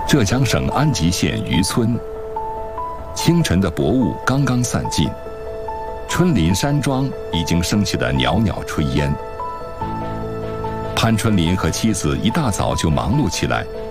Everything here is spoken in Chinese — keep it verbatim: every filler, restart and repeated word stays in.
浙江省安吉县渔村，清晨的薄雾刚刚散尽，春林山庄已经升起了袅袅炊烟。潘春林和妻子一大早就忙碌起来，